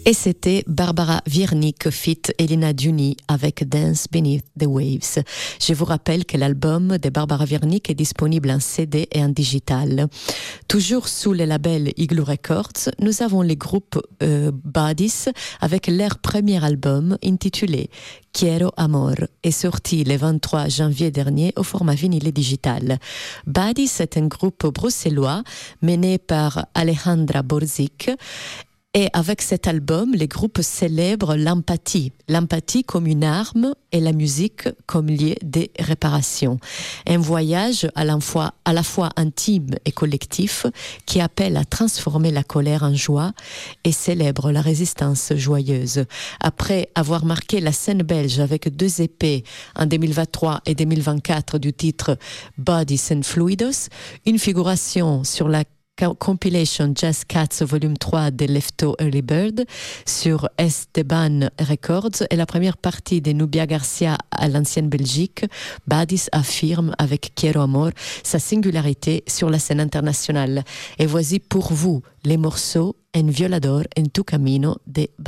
Et c'était Barbara Wiernik fit Elina Duni avec Dance Beneath the Waves. Je vous rappelle que l'album de Barbara Wiernik est disponible en CD et en digital. Toujours sous le label Igloo Records, nous avons les groupes Bodies avec leur premier album intitulé Quiero Amor est sorti le 23 janvier dernier au format vinyle digital. Bodies est un groupe bruxellois mené par Alejandra Borzik. Et avec cet album, les groupes célèbrent l'empathie comme une arme et la musique comme lieu de réparation. Un voyage à la fois intime et collectif qui appelle à transformer la colère en joie et célèbre la résistance joyeuse. Après avoir marqué la scène belge avec 2 EP en 2023 et 2024 du titre Bodies and Fluidos, une figuration sur la compilation Jazz Cats volume 3 de Lefto Early Bird sur Esteban Records et la première partie de Nubia Garcia à l'ancienne Belgique, Bodies affirme avec Quiero Amor sa singularité sur la scène internationale. Et voici pour vous les morceaux En Violador en tu camino de